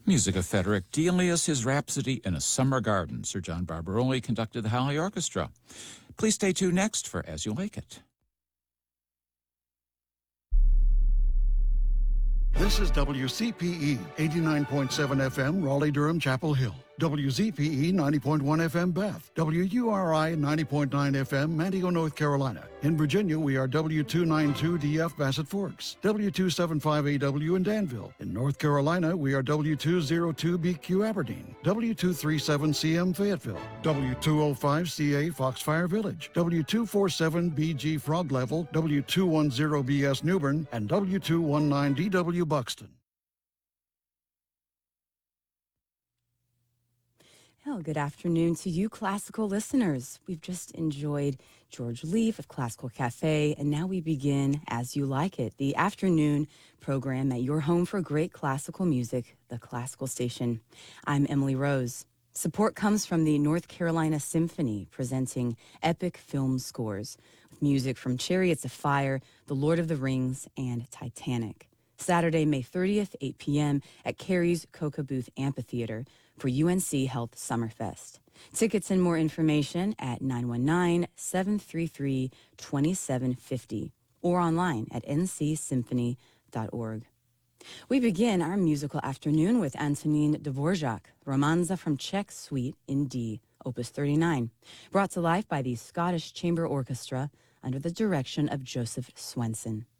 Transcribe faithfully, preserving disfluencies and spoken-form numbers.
Music of Frederick Delius, his Rhapsody in a Summer Garden. Sir John Barbaroli conducted the Halley Orchestra. Please stay tuned next for As You Like It. This is W C P E, eighty-nine point seven F M, Raleigh-Durham, Chapel Hill. W Z P E, ninety point one F M, Bath. W U R I, ninety point nine F M, Manteo, North Carolina. In Virginia, we are W two ninety-two D F, Bassett Forks. W two seventy-five A W in Danville. In North Carolina, we are W two oh two B Q, Aberdeen. W two thirty-seven C M, Fayetteville. W two oh five C A, Foxfire Village. W two forty-seven B G, Frog Level. W two ten B S, Newbern. And W two nineteen D W, Buxton. Well, good afternoon to you, classical listeners. We've just enjoyed George Leaf of Classical Cafe, and now we begin As You Like It, the afternoon program at your home for great classical music, the Classical Station. I'm Emily Rose. Support comes from the North Carolina Symphony, presenting epic film scores with music from Chariots of Fire, The Lord of the Rings, and Titanic. Saturday, May thirtieth, eight p.m. at Carey's Coca Booth Amphitheater for U N C Health Summerfest. Tickets and more information at nine one nine, seven three three, two seven five zero or online at n c symphony dot org. We begin our musical afternoon with Antonin Dvorak, Romanza from Czech Suite in D, Opus thirty-nine, brought to life by the Scottish Chamber Orchestra under the direction of Joseph Swenson.